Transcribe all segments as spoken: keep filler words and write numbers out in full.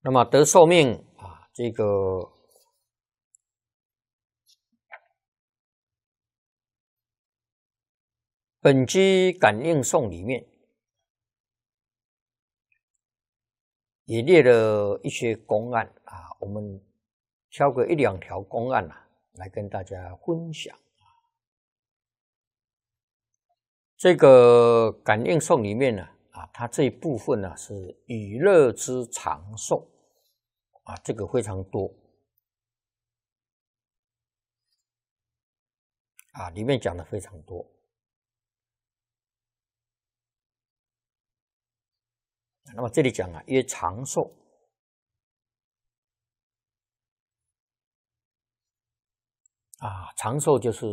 那么得寿命啊，这个本机感应颂里面也列了一些公案啊，我们挑个一两条公案啊，来跟大家分享。这个感应颂里面呢，啊，它这一部分呢是以乐之长寿啊，这个非常多啊，里面讲的非常多。那么这里讲啊，曰长寿啊，长寿就是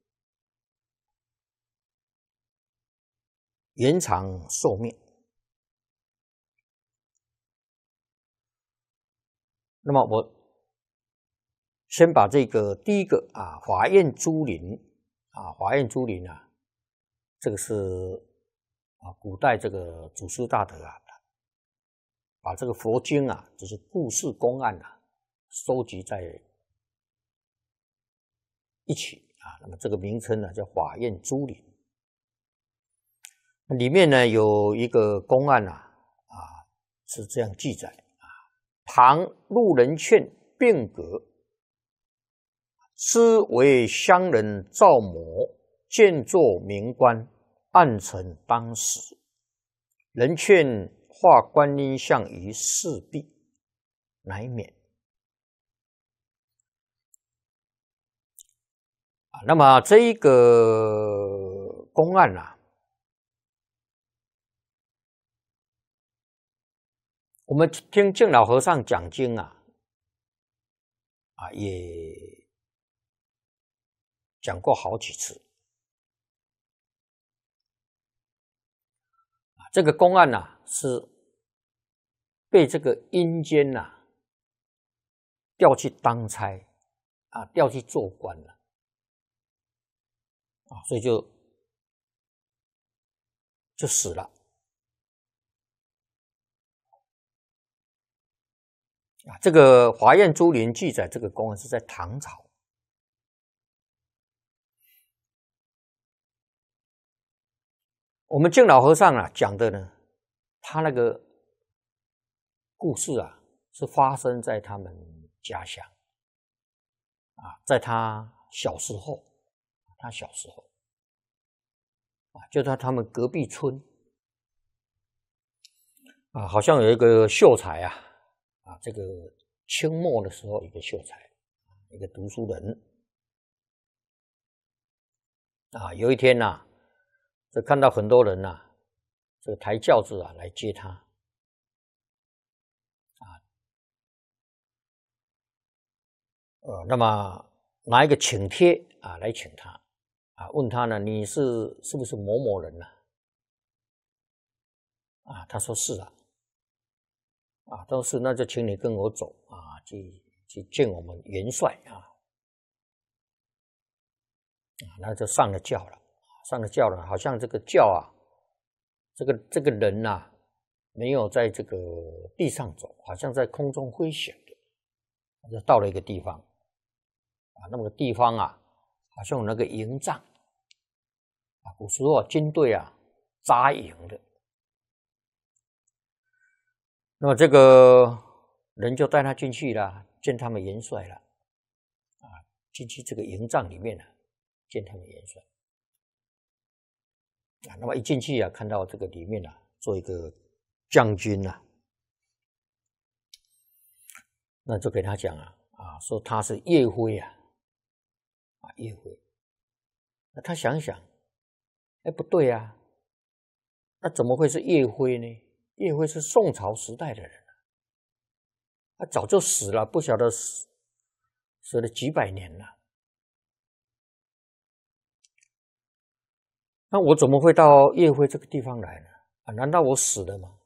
延长寿命。那么我先把这个第一个啊，华严珠林啊，华严珠林啊，这个是啊，古代这个祖师大德啊，把这个佛经啊，就是故事公案啊，收集在一起啊。那么这个名称呢，叫华严珠林。里面呢有一个公案啊，啊是这样记载啊：唐路人劝变革，师为乡人造模，见作名官，暗成当时。人劝画观音像于四壁，乃免。啊，那么这一个公案啊，我们听净老和尚讲经啊，啊也讲过好几次。啊，这个公案啊是被这个阴间呐、啊、调去当差啊，调去做官了啊，所以就就死了啊。这个华严珠林记载这个公案是在唐朝。我们净老和尚啊讲的呢，他那个故事啊是发生在他们家乡啊，在他小时候，他小时候啊，就在他们隔壁村啊，好像有一个秀才啊，啊，这个清末的时候一个秀才，一个读书人啊，有一天呐、啊，就看到很多人呐、啊，这个抬轿子啊来接他啊，呃，那么拿一个请帖啊来请他啊，问他呢，你是是不是某某人呢、啊？啊，他说是啊，啊，都是，那就请你跟我走啊，去去见我们元帅啊，啊，那就上了轿了，上了轿了，好像这个轿啊，这个这个人呐、啊，没有在这个地上走，好像在空中飞翔的，就到了一个地方啊，那么个地方啊，好像有那个营帐啊，古时候啊，军队啊扎营的。那么这个人就带他进去了，见他们元帅了啊，进去这个营帐里面了，见他们元帅啊。那么一进去啊，看到这个里面啊，做一个将军啊，那就给他讲啊，啊，说他是岳飞啊，啊，岳飞。那他想想，哎，不对啊，那怎么会是岳飞呢？岳飞是宋朝时代的人，他早就死了，不晓得死死了几百年了。那我怎么会到岳飞这个地方来呢？啊，难道我死了吗？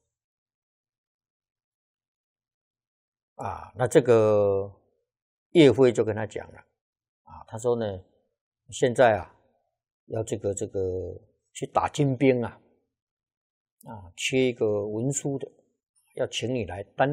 啊，那这个岳飞就跟他讲了，啊，他说呢，现在啊，要这个这个去打金兵啊，啊，缺一个文书的，要请你来担